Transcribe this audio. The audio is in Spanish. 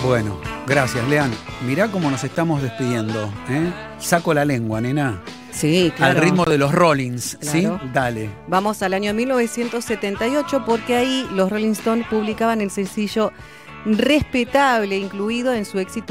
Bueno, gracias, Lean. Mirá cómo nos estamos despidiendo, ¿eh? Saco la lengua, nena. Sí, claro. Al ritmo de los Rollins, Claro. ¿sí? Dale. Vamos al año 1978 porque ahí los Rolling Stones publicaban el sencillo Respetable, incluido en su éxito